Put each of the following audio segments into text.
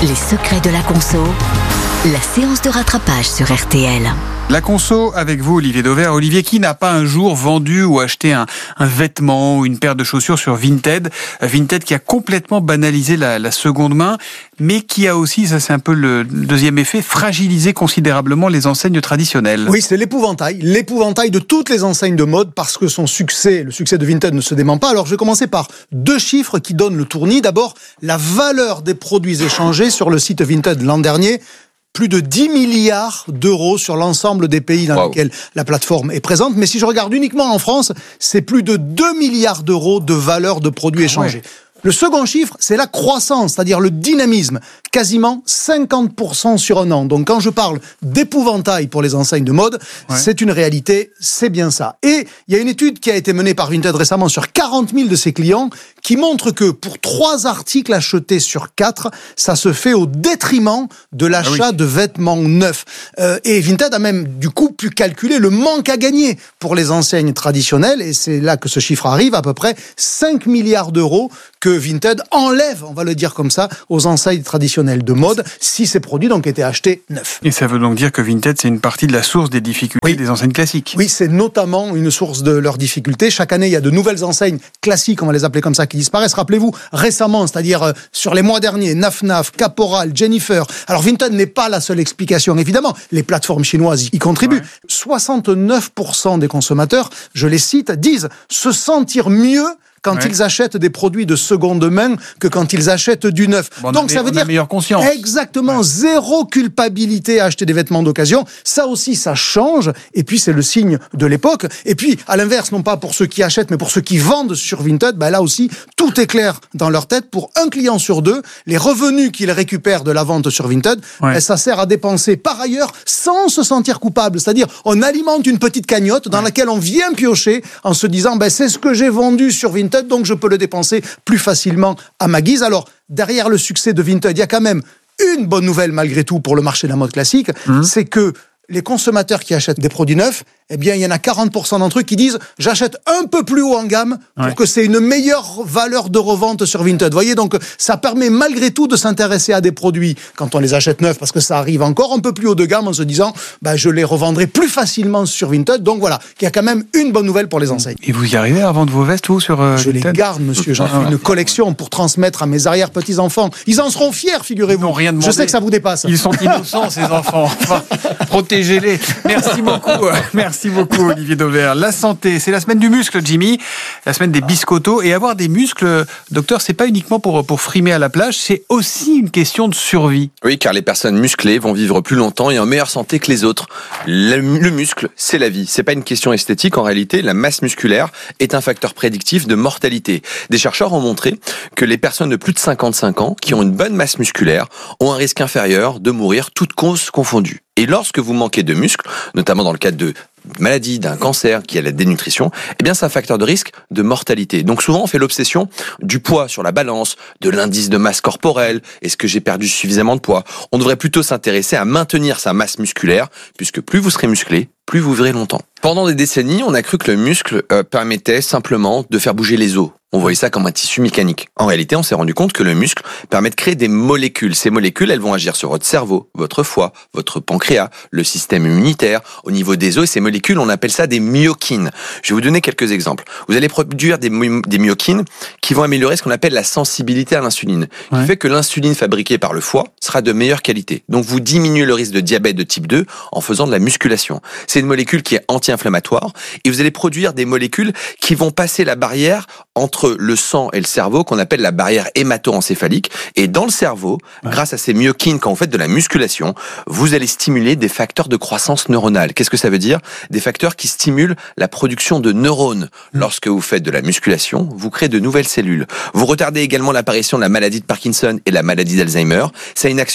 Les secrets de la conso, la séance de rattrapage sur RTL. La conso avec vous, Olivier Dauvert. Olivier, qui n'a pas un jour vendu ou acheté un vêtement ou une paire de chaussures sur Vinted? Vinted qui a complètement banalisé la seconde main, mais qui a aussi, ça c'est un peu le deuxième effet, fragilisé considérablement les enseignes traditionnelles. Oui, c'est l'épouvantail de toutes les enseignes de mode, parce que le succès de Vinted ne se dément pas. Alors je vais commencer par deux chiffres qui donnent le tournis. D'abord, la valeur des produits échangés sur le site Vinted l'an dernier. Plus de 10 milliards d'euros sur l'ensemble des pays dans lesquels la plateforme est présente. Mais si je regarde uniquement en France, c'est plus de 2 milliards d'euros de valeur de produits échangés. Le second chiffre, c'est la croissance, c'est-à-dire le dynamisme, quasiment 50% sur un an. Donc quand je parle d'épouvantail pour les enseignes de mode, c'est une réalité, c'est bien ça. Et il y a une étude qui a été menée par Vinted récemment sur 40 000 de ses clients qui montre que pour 3 articles achetés sur 4, ça se fait au détriment de l'achat de vêtements neufs. Et Vinted a même du coup pu calculer le manque à gagner pour les enseignes traditionnelles, et c'est là que ce chiffre arrive, à peu près 5 milliards d'euros que Vinted enlève, on va le dire comme ça, aux enseignes traditionnelles de mode, si ces produits donc étaient achetés neufs. Et ça veut donc dire que Vinted, c'est une partie de la source des difficultés des enseignes classiques. Oui, c'est notamment une source de leurs difficultés. Chaque année, il y a de nouvelles enseignes classiques, on va les appeler comme ça, qui disparaissent. Rappelez-vous, récemment, c'est-à-dire sur les mois derniers, Naf Naf, Caporal, Jennifer. Alors Vinted n'est pas la seule explication, évidemment. Les plateformes chinoises y contribuent. 69% des consommateurs, je les cite, disent se sentir mieux quand ils achètent des produits de seconde main que quand ils achètent du neuf. Donc ça veut dire meilleure conscience. Exactement, zéro culpabilité à acheter des vêtements d'occasion. Ça aussi, ça change. Et puis c'est le signe de l'époque. Et puis à l'inverse, non pas pour ceux qui achètent, mais pour ceux qui vendent sur Vinted, là aussi tout est clair dans leur tête. Pour un client sur deux, les revenus qu'ils récupèrent de la vente sur Vinted, ça sert à dépenser par ailleurs sans se sentir coupable. C'est-à-dire on alimente une petite cagnotte dans laquelle on vient piocher en se disant c'est ce que j'ai vendu sur Vinted, donc je peux le dépenser plus facilement à ma guise. Alors, derrière le succès de Vinted, il y a quand même une bonne nouvelle malgré tout pour le marché de la mode classique, c'est que les consommateurs qui achètent des produits neufs, il y en a 40% d'entre eux qui disent « j'achète un peu plus haut en gamme pour que c'est une meilleure valeur de revente sur Vinted ». Vous voyez, donc ça permet malgré tout de s'intéresser à des produits quand on les achète neufs, parce que ça arrive encore un peu plus haut de gamme en se disant je les revendrai plus facilement sur Vinted. Donc voilà, il y a quand même une bonne nouvelle pour les enseignes. Et vous y arrivez à vendre vos vestes, vous, sur Je Vinted? les garde, monsieur. J'en fais une collection pour transmettre à mes arrière-petits-enfants. Ils en seront fiers, figurez-vous. Ils n'ont rien demandé. Je sais que ça vous dépasse. Ils sont innocents, ces enfants. Enfin, protégez-les. Merci beaucoup, Olivier Dauvert. La santé, c'est la semaine du muscle, Jimmy, la semaine des biscottos. Et avoir des muscles, docteur, c'est pas uniquement pour frimer à la plage, c'est aussi une question de survie. Oui, car les personnes musclées vont vivre plus longtemps et en meilleure santé que les autres. Le muscle, c'est la vie. C'est pas une question esthétique. En réalité, la masse musculaire est un facteur prédictif de mortalité. Des chercheurs ont montré que les personnes de plus de 55 ans qui ont une bonne masse musculaire ont un risque inférieur de mourir toutes causes confondues. Et lorsque vous manquez de muscles, notamment dans le cadre de maladie, d'un cancer, qui a la dénutrition, c'est un facteur de risque de mortalité. Donc souvent, on fait l'obsession du poids sur la balance, de l'indice de masse corporelle. Est-ce que j'ai perdu suffisamment de poids? On devrait plutôt s'intéresser à maintenir sa masse musculaire, puisque plus vous serez musclé, plus vous vivrez longtemps. Pendant des décennies, on a cru que le muscle permettait simplement de faire bouger les os. On voyait ça comme un tissu mécanique. En réalité, on s'est rendu compte que le muscle permet de créer des molécules. Ces molécules, elles vont agir sur votre cerveau, votre foie, votre pancréas, le système immunitaire, au niveau des os. Et ces molécules, on appelle ça des myokines. Je vais vous donner quelques exemples. Vous allez produire des myokines qui vont améliorer ce qu'on appelle la sensibilité à l'insuline, qui fait que l'insuline fabriquée par le foie sera de meilleure qualité. Donc vous diminuez le risque de diabète de type 2 en faisant de la musculation. C'est une molécule qui est anti-inflammatoire et vous allez produire des molécules qui vont passer la barrière entre le sang et le cerveau qu'on appelle la barrière hémato-encéphalique. Et dans le cerveau, grâce à ces myokines, quand vous faites de la musculation, vous allez stimuler des facteurs de croissance neuronale. Qu'est-ce que ça veut dire? Des facteurs qui stimulent la production de neurones. Lorsque vous faites de la musculation, vous créez de nouvelles cellules. Vous retardez également l'apparition de la maladie de Parkinson et la maladie d'Alzheimer. Ça a une action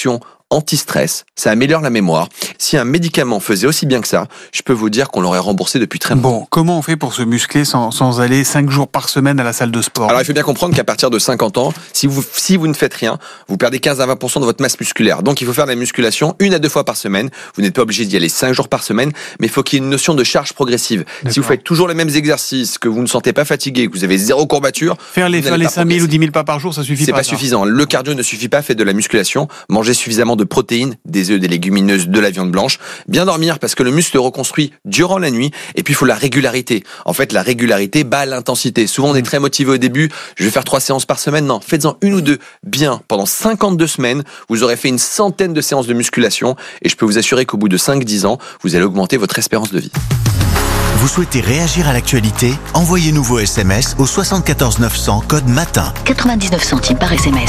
anti-stress, ça améliore la mémoire. Si un médicament faisait aussi bien que ça, je peux vous dire qu'on l'aurait remboursé depuis très longtemps. Bon, comment on fait pour se muscler sans aller 5 jours par semaine à la salle de sport? Alors il faut bien comprendre qu'à partir de 50 ans, si vous ne faites rien, vous perdez 15 à 20% de votre masse musculaire. Donc il faut faire de la musculation 1 à 2 fois par semaine. Vous n'êtes pas obligé d'y aller 5 jours par semaine, mais il faut qu'il y ait une notion de charge progressive. D'accord. Si vous faites toujours les mêmes exercices, que vous ne sentez pas fatigué, que vous avez 0 courbature, Faire les 5 000 ou 10 000 pas par jour, ça suffit c'est pas. pas suffisant. Le cardio ne suffit pas, faites de la musculation, mangez suffisamment de protéines, des œufs, des légumineuses, de la viande blanche, bien dormir parce que le muscle se reconstruit durant la nuit, et puis il faut la régularité. En fait, la régularité bat l'intensité. Souvent on est très motivé au début, je vais faire 3 séances par semaine. Non, faites-en 1 ou 2 bien pendant 52 semaines, vous aurez fait une centaine de séances de musculation, et je peux vous assurer qu'au bout de 5-10 ans, vous allez augmenter votre espérance de vie. Vous souhaitez réagir à l'actualité? Envoyez-nous vos SMS au 74 900 code MATIN. 99 centimes par SMS.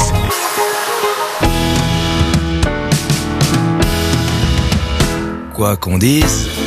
Quoi qu'on dise,